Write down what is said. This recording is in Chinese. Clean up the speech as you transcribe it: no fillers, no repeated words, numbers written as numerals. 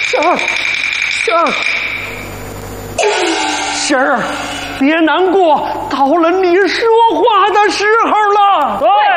婶儿，别难过，到了你说话的时候了。 对。